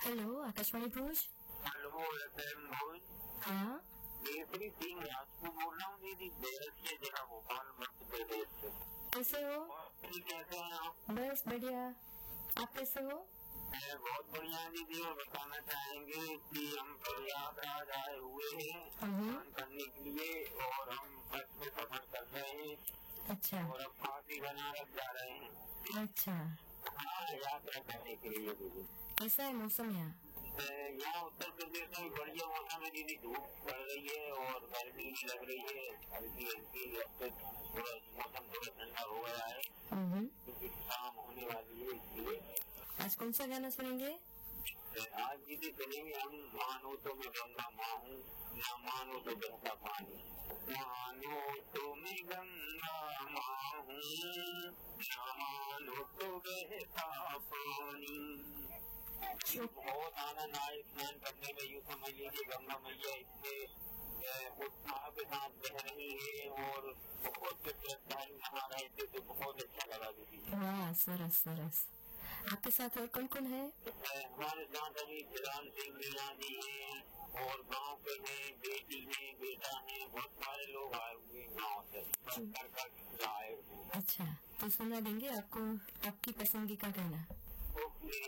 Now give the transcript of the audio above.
Hello, Akashvani भुज। Hello FM भुज। हाँ, केसरी सिंह राजपूत बोल रहा हूँ दीदी, बैरसिया जिला भोपाल मध्य प्रदेश से। कैसे हो? दीदी कैसे हैं आप? बस बढ़िया। आप कैसे हो? मैं बहुत बढ़िया दीदी, और बताना चाहेंगे कि हम प्रयागराज आए हुए हैं स्नान करने के लिए, और हम बस में सफर कर रहे हैं। अच्छा और अब काशी बनारस जा रहे हैं। अच्छा। हाँ, यात्रा करने के लिए दीदी। कैसा है मौसम यहाँ? यहाँ उत्तर प्रदेश में बढ़िया मौसम है दीदी, धूप पड़ रही है और गर्मी भी लग रही है हल्की हल्की। अब तो थोड़ा मौसम थोड़ा ठंडा हो गया है क्योंकि शाम होने वाली है, इसलिए। आज कौन सा गाना सुनेंगे? आज दीदी सुनेंगे हम मानो तो मैं गंगा माँ हूँ, न मानो तो बहता पानी। मानो तो मैं गंगा माँ हूँ, न मानो तो बहता पानी। बहुत आनंद आए स्नान करने में। यूँ समझ लीजिए गंगा मैया इतने उत्साह के साथ बह रही है और बहुत से श्रद्धालु नहा रहे थे, तो बहुत अच्छा लगा दीदी। वाह, सरस सरस। आपके साथ और कौन कौन है? हमारे साथ अभी किसान सिंह मीना जी है और गाँव के हैं, बेटी है, बेटा है, बहुत सारे लोग आए हुए गाँव से आए। अच्छा, तो सुना देंगे आपको आपकी पसंदगी का गाना। ओके।